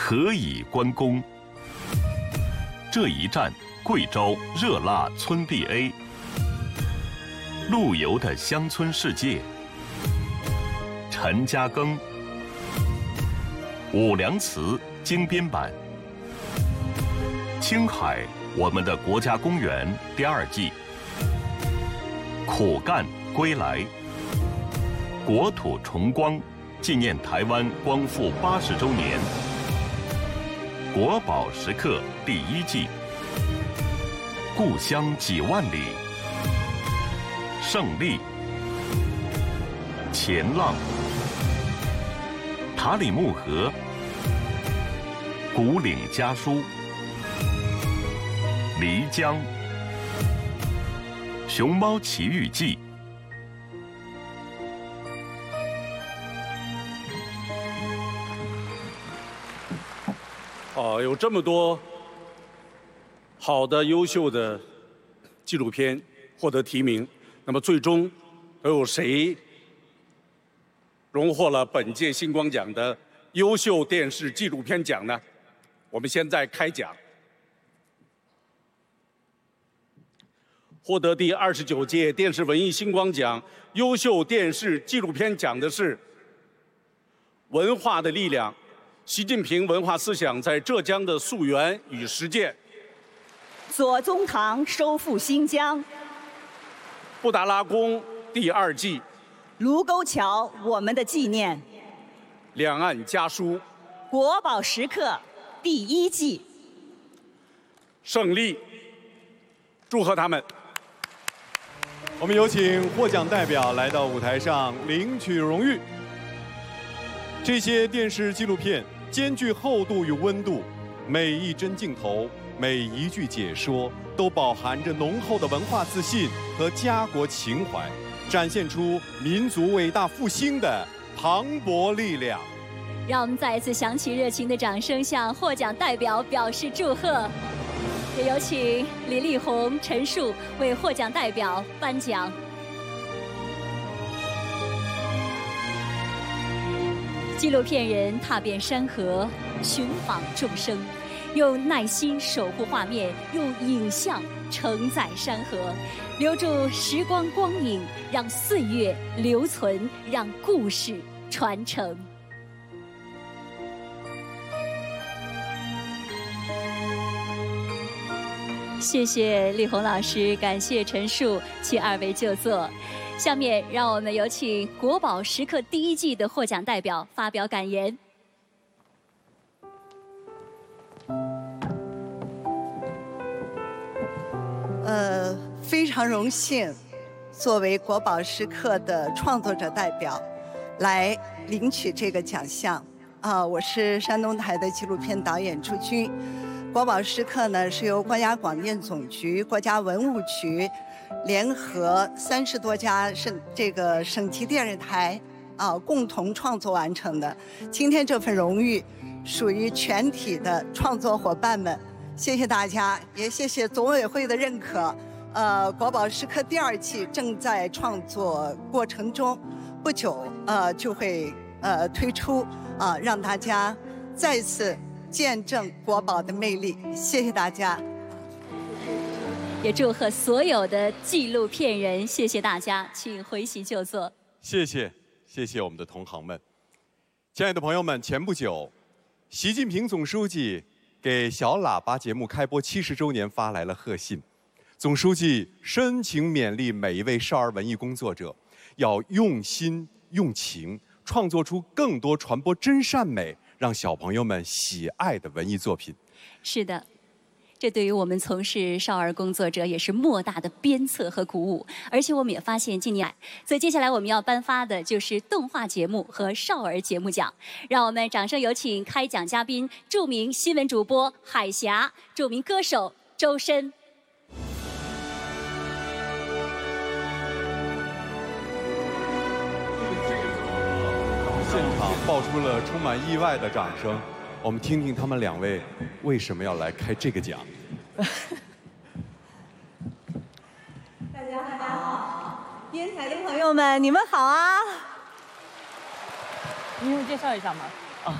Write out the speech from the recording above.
可以观功。这一站，贵州热辣村 BA， 陆游的乡村世界，陈嘉庚，武良祠精编版，青海我们的国家公园第2季，苦干归来，国土重光，纪念台湾光复80周年，国宝时刻第1季，故乡几万里，胜利，前浪，塔里木河，古岭家书，漓江，熊猫奇遇记。 有这么多好的、优秀的纪录片获得提名，那么最终都有谁荣获了本届星光奖的优秀电视纪录片奖呢？我们现在开奖。获得第29届电视文艺星光奖优秀电视纪录片奖的是《文化的力量：习近平文化思想在浙江的溯源与实践》。 左宗棠收复新疆， 布达拉宫第2季， 卢沟桥我们的纪念， 两岸家书， 国宝时刻第1季， 胜利，祝贺他们。 我们有请获奖代表来到舞台上领取荣誉。这些电视纪录片兼具厚度与温度，每一帧镜头，每一句解说，都饱含着浓厚的文化自信和家国情怀，展现出民族伟大复兴的磅礴力量。 让我们再一次响起热情的掌声，向获奖代表表示祝贺。也有请李丽红、陈数为获奖代表颁奖。纪录片人踏遍山河，寻访众生，用耐心守护画面，用影像承载山河，留住时光光影，让岁月留存，让故事传承。谢谢丽红老师，感谢陈数，请2位就座。下面让我们有请国宝时刻第1季的获奖代表发表感言。 非常荣幸，作为国宝时刻的创作者代表，来领取这个奖项。我是山东台的纪录片导演朱军。国宝时刻呢是由国家广电总局、国家文物局联合30多家省级电视台共同创作完成的。今天这份荣誉属于全体的创作伙伴们，谢谢大家，也谢谢总委会的认可。国宝时刻第2季正在创作过程中，不久就会推出让大家再次见证国宝的魅力。谢谢大家， 也祝贺所有的纪录片人，谢谢大家，请回席就坐。 谢谢我们的同行们。亲爱的朋友们，前不久，习近平总书记给小喇叭节目开播70周年发来了贺信。总书记深情勉励每一位少儿文艺工作者，要用心用情，创作出更多传播真善美，让小朋友们喜爱的文艺作品。 是的，这对于我们从事少儿工作者也是莫大的鞭策和鼓舞。而且我们也发现近年来，所以接下来我们要颁发的就是动画节目和少儿节目奖。让我们掌声有请开奖嘉宾，著名新闻主播海霞，著名歌手周深。 现场爆出了充满意外的掌声，我们听听他们2位为什么要来开这个奖。 大家好，烟台的朋友们，你们好啊！ 你用介绍一下吗？